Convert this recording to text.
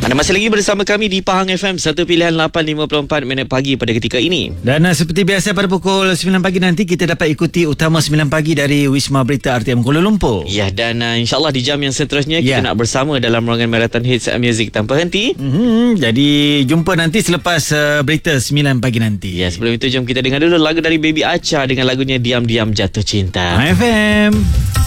Anda masih lagi bersama kami di Pahang FM, satu pilihan 8.54 minit pagi pada ketika ini. Dan seperti biasa pada pukul 9 pagi nanti kita dapat ikuti Utama 9 pagi dari Wisma Berita RTM Kuala Lumpur. Ya, dan insyaAllah di jam yang seterusnya kita nak bersama dalam ruangan Marathon Hits Music Tanpa Henti. Jadi jumpa nanti selepas berita 9 pagi nanti. Ya, sebelum itu jom kita dengar dulu lagu dari Baby Acha dengan lagunya Diam-Diam Jatuh Cinta. FM.